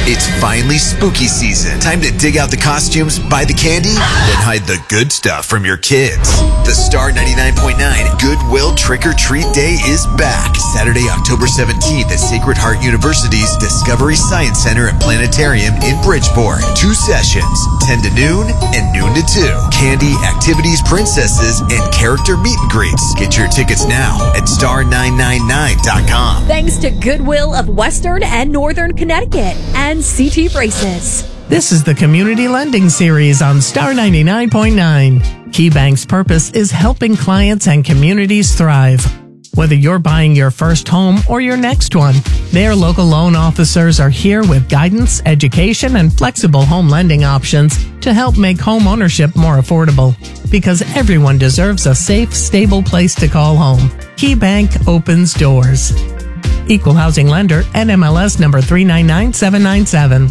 It's finally spooky season. Time to dig out the costumes, buy the candy, then hide the good stuff from your kids. The Star 99.9 Goodwill Trick or Treat Day is back. Saturday, October 17th at Sacred Heart University's Discovery Science Center and Planetarium in Bridgeport. 2 sessions, 10 to noon and noon to 2. Candy, activities, princesses, and character meet and greets. Get your tickets now at star999.com. Thanks to Goodwill of Western and Northern Connecticut and CT Braces. This is the Community Lending Series on Star 99.9. KeyBank's purpose is helping clients and communities thrive. Whether you're buying your first home or your next one, their local loan officers are here with guidance, education, and flexible home lending options to help make home ownership more affordable. Because everyone deserves a safe, stable place to call home. KeyBank opens doors. Equal housing lender, NMLS number 399797.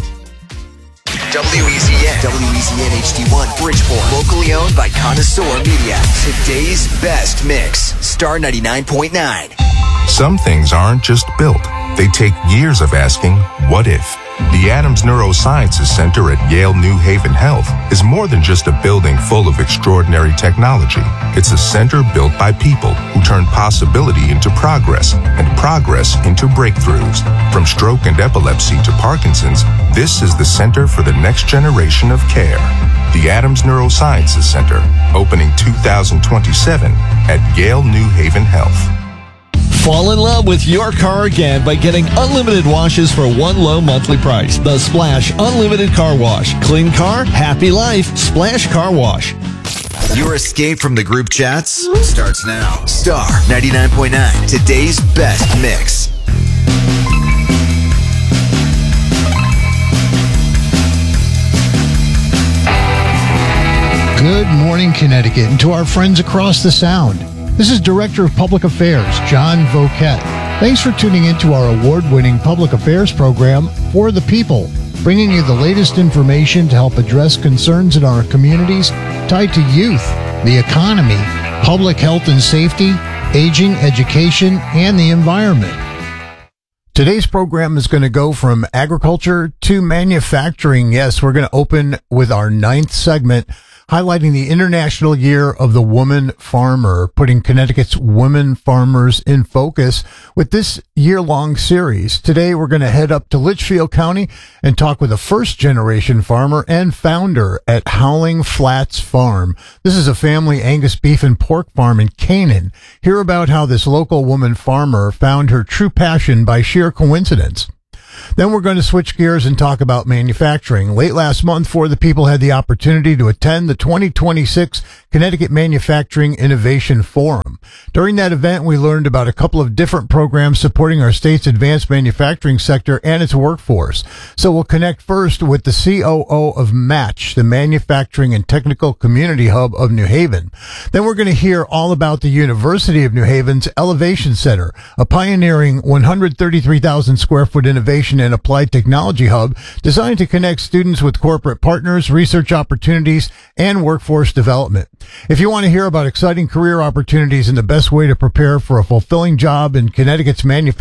WEZN HD1 Bridgeport. Locally owned by Connoisseur Media. Today's best mix. Star 99.9. Some things aren't just built. They take years of asking, what if? The Adams Neurosciences Center at Yale New Haven Health is more than just a building full of extraordinary technology. It's a center built by people who turn possibility into progress and progress into breakthroughs. From stroke and epilepsy to Parkinson's, this is the center for the next generation of care. The Adams Neurosciences Center, opening 2027 at Yale New Haven Health. Fall in love with your car again by getting unlimited washes for one low monthly price. The Splash Unlimited Car Wash. Clean car, happy life. Splash Car Wash. Your escape from the group chats starts now. Star 99.9. Today's best mix. Good morning, Connecticut, and to our friends across the Sound. This is Director of Public Affairs, John Voquette. Thanks for tuning into our award-winning public affairs program, For the People, bringing you the latest information to help address concerns in our communities tied to youth, the economy, public health and safety, aging, education, and the environment. Today's program is going to go from agriculture to manufacturing. Yes, we're going to open with our 9th segment, highlighting the International Year of the Woman Farmer, putting Connecticut's women farmers in focus with this year-long series. Today, we're going to head up to Litchfield County and talk with a first-generation farmer and founder at Howling Flats Farm. This is a family Angus beef and pork farm in Canaan. Hear about how this local woman farmer found her true passion by sheer coincidence. Then we're going to switch gears and talk about manufacturing. Late last month, For the People had the opportunity to attend the 2026 Connecticut Manufacturing Innovation Forum. During that event, we learned about a couple of different programs supporting our state's advanced manufacturing sector and its workforce. So we'll connect first with the COO of Match, the Manufacturing and Technical Community Hub of New Haven. Then we're going to hear all about the University of New Haven's Elevation Center, a pioneering 133,000 square foot innovation and applied technology hub designed to connect students with corporate partners, research opportunities, and workforce development. If you want to hear about exciting career opportunities and the best way to prepare for a fulfilling job in Connecticut's manufacturing